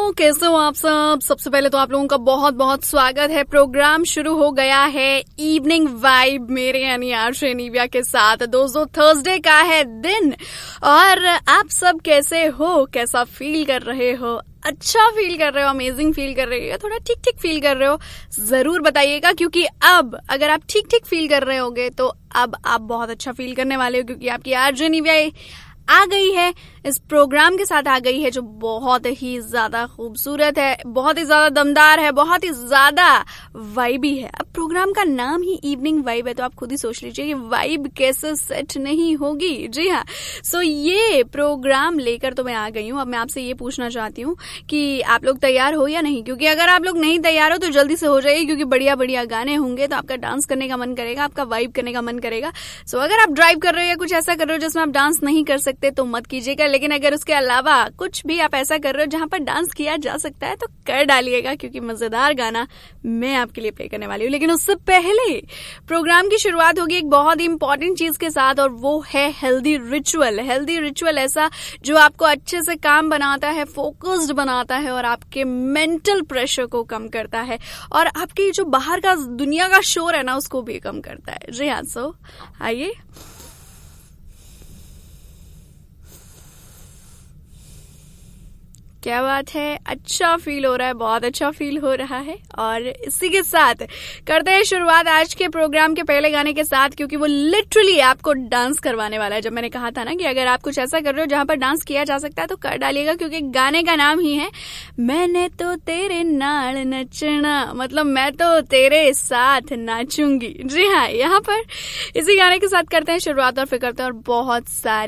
कैसे हो आप सब। सबसे पहले तो आप लोगों का बहुत बहुत स्वागत है। प्रोग्राम शुरू हो गया है इवनिंग वाइब मेरे यानी आरजे निव्या के साथ। दोस्तों थर्सडे का है दिन और आप सब कैसे हो, कैसा फील कर रहे हो? अच्छा फील कर रहे हो, अमेजिंग फील कर रहे हो या थोड़ा ठीक ठीक फील कर रहे हो? जरूर बताइएगा, क्योंकि अब अगर आप ठीक ठीक फील कर रहे होगे तो अब आप बहुत अच्छा फील करने वाले हो, क्योंकि आपकी आरजे निव्या आ गई है, इस प्रोग्राम के साथ आ गई है जो बहुत ही ज्यादा खूबसूरत है, बहुत ही ज्यादा दमदार है, बहुत ही ज्यादा वाइबी है। अब प्रोग्राम का नाम ही इवनिंग वाइब है तो आप खुद ही सोच लीजिए ये वाइब कैसे सेट नहीं होगी। जी हाँ, सो ये प्रोग्राम लेकर तो मैं आ गई हूँ। अब मैं आपसे ये पूछना चाहती हूँ कि आप लोग तैयार हो या नहीं, क्योंकि अगर आप लोग नहीं तैयार हो तो जल्दी से हो जाइए, क्योंकि बढ़िया बढ़िया गाने होंगे तो आपका डांस करने का मन करेगा, आपका वाइब करने का मन करेगा। सो अगर आप ड्राइव कर रहे हो या कुछ ऐसा कर रहे हो जिसमें आप डांस नहीं कर सकते तो मत कीजिएगा, लेकिन अगर उसके अलावा कुछ भी आप ऐसा कर रहे हो जहां पर डांस किया जा सकता है तो कर डालिएगा, क्योंकि मजेदार गाना मैं आपके लिए प्ले करने वाली हूँ। लेकिन उससे पहले प्रोग्राम की शुरुआत होगी एक बहुत ही इंपॉर्टेंट चीज के साथ, और वो है हेल्दी रिचुअल। हेल्दी रिचुअल ऐसा जो आपको अच्छे से काम बनाता है, फोकस्ड बनाता है और आपके मेंटल प्रेशर को कम करता है और आपकी जो बाहर का दुनिया का शोर है ना उसको भी कम करता है। जी हाँ, सो आइए। क्या बात है, अच्छा फील हो रहा है, बहुत अच्छा फील हो रहा है। और इसी के साथ करते हैं शुरुआत आज के प्रोग्राम के पहले गाने के साथ, क्योंकि वो लिटरली आपको डांस करवाने वाला है। जब मैंने कहा था ना कि अगर आप कुछ ऐसा कर रहे हो जहां पर डांस किया जा सकता है तो कर डालिएगा, क्योंकि गाने का नाम ही है मैंने तो तेरे नाल नचना, मतलब मैं तो तेरे साथ नाचूंगी। जी हाँ, यहाँ पर इसी गाने के साथ करते हैं शुरुआत और फिर करते हैं और बहुत सारी